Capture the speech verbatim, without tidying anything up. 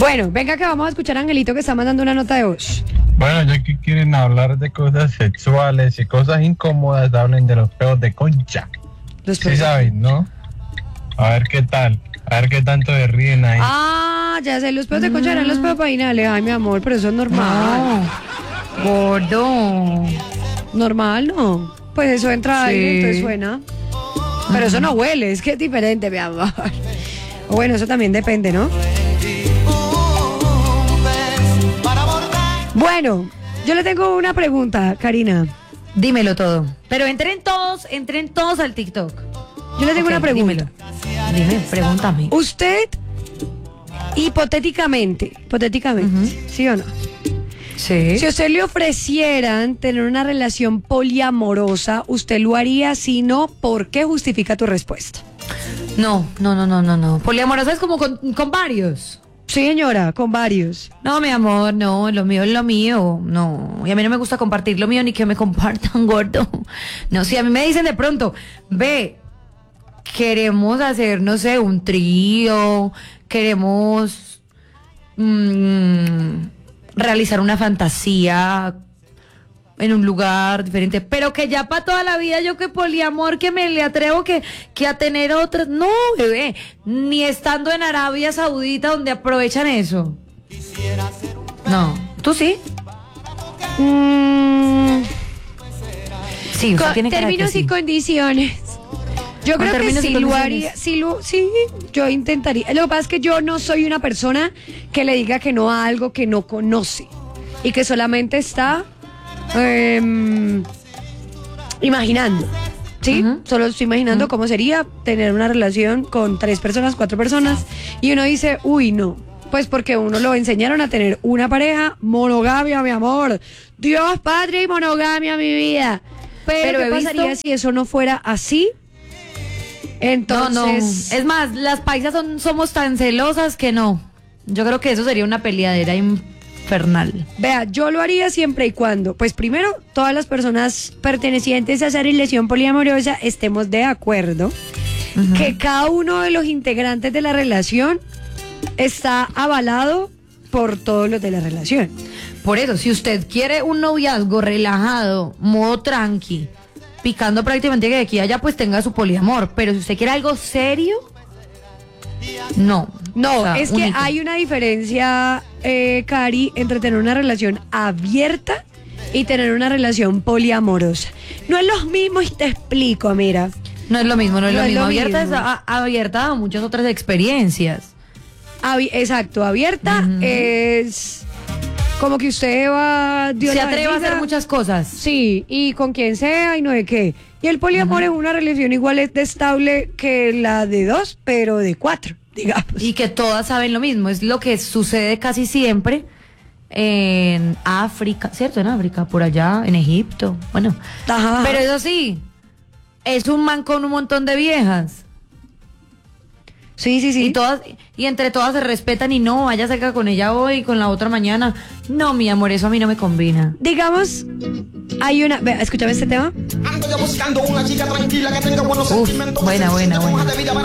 Bueno, venga que vamos a escuchar a Angelito que está mandando una nota de voz. Bueno, ya que quieren hablar de cosas sexuales y cosas incómodas, hablen de los peos de concha. Los Sí saben, ¿no? A ver qué tal, a ver qué tanto se ríen ahí. Ah, ya sé, los peos de concha eran los peos vaginales. Ay, mi amor, pero eso es normal. No. Gordo. Normal, ¿no? Pues eso entra Sí. aire, entonces suena. Pero eso no huele, es que es diferente, mi amor. Bueno, eso también depende, ¿no? Bueno, yo le tengo una pregunta, Karina. Dímelo todo. Pero entren todos, entren todos al TikTok. Yo le tengo Ok, una pregunta. dímelo. Dime, pregúntame. Usted, hipotéticamente, hipotéticamente, Ujú. ¿sí o no? Sí. Si a usted le ofrecieran tener una relación poliamorosa, ¿usted lo haría? Si no, ¿por qué justifica tu respuesta? No, no, no, no, no, no. Poliamorosa es como con, con varios. Sí, señora, con varios. No, mi amor, no, lo mío es lo mío. No, y a mí no me gusta compartir lo mío ni que me compartan, gordo. No, si a mí me dicen de pronto, ve, queremos hacer, no sé, un trío, queremos mmm, realizar una fantasía en un lugar diferente, pero que ya para toda la vida yo que poliamor, que me le atrevo que, que a tener otras, no, bebé, ni estando en Arabia Saudita donde aprovechan eso. No, ¿tú sí? Mm, Sí, usted con tiene cara de que términos sí. y condiciones. Yo Con creo que términos y sí lo condiciones. haría, sí, lo, sí, yo intentaría. Lo que pasa es que yo no soy una persona que le diga que no a algo que no conoce y que solamente está eh, imaginando, ¿sí? Ujú. Solo estoy imaginando Ujú. cómo sería tener una relación con tres personas, cuatro personas y uno dice, uy, no. Pues porque uno lo enseñaron a tener una pareja, monogamia, mi amor. Dios, padre y monogamia, mi vida. Pero, Pero ¿qué he pasaría visto- si eso no fuera así? Entonces, No, no. Es más, las paisas son, somos tan celosas que no. Yo creo que eso sería una peleadera infernal. vea, yo lo haría siempre y cuando, pues primero, todas las personas pertenecientes a esa relación poliamorosa estemos de acuerdo Ujú. que cada uno de los integrantes de la relación está avalado por todos los de la relación. Por eso, si usted quiere un noviazgo relajado, modo tranqui, picando prácticamente que de aquí a allá, pues tenga su poliamor. Pero si usted quiere algo serio, no. No, O sea, es que único. hay una diferencia, eh, Cari, entre tener una relación abierta y tener una relación poliamorosa. No es lo mismo y te explico, mira. No es lo mismo, no es No lo es mismo. lo abierta, mismo. Es a- abierta a muchas otras experiencias. Abi- exacto, abierta Ujú. es como que usted va... Dios Se la atreve a bendiga. hacer muchas cosas. Sí, y con quien sea y no de qué. Y el poliamor es una relación igual de estable que la de dos, pero de cuatro, digamos. Y que todas saben lo mismo. Es lo que sucede casi siempre en África, ¿cierto? En África, por allá, en Egipto. Bueno, Ajá. pero eso sí, es un man con un montón de viejas. Sí, sí, sí. Y todas, y entre todas se respetan y no, vaya cerca con ella hoy y con la otra mañana. No, mi amor, eso a mí no me combina. Digamos, hay una... Ve, escúchame este tema. Ando yo buscando una chica tranquila que tenga buenos Uf, sentimientos. buena, que se buena, sienta con buena. hoja de vida